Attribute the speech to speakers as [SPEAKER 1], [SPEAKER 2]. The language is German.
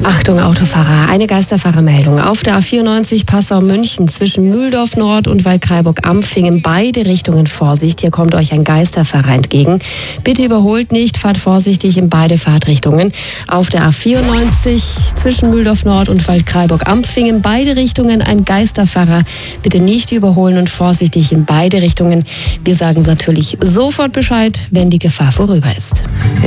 [SPEAKER 1] Achtung Autofahrer, eine Geisterfahrermeldung. Auf der A94 Passau-München zwischen Mühldorf Nord und Waldkraiburg-Ampfing in beide Richtungen Vorsicht. Hier kommt euch ein Geisterfahrer entgegen. Bitte überholt nicht, fahrt vorsichtig in beide Fahrtrichtungen. Auf der A94 zwischen Mühldorf Nord und Waldkraiburg-Ampfing in beide Richtungen ein Geisterfahrer. Bitte nicht überholen und vorsichtig in beide Richtungen. Wir sagen natürlich sofort Bescheid, wenn die Gefahr vorüber ist.